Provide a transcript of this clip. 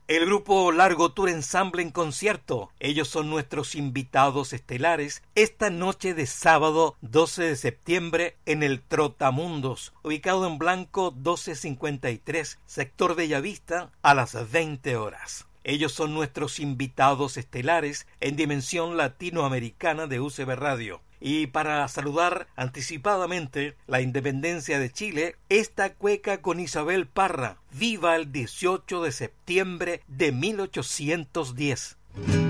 El grupo Largo Tour Ensemble en concierto. Ellos son nuestros invitados estelares esta noche de sábado 12 de septiembre en el Trotamundos, ubicado en Blanco 1253, sector Bellavista, a las 20 horas. Ellos son nuestros invitados estelares en Dimensión Latinoamericana de UCB Radio. Y para saludar anticipadamente la independencia de Chile, esta cueca con Isabel Parra, viva el 18 de septiembre de 1810.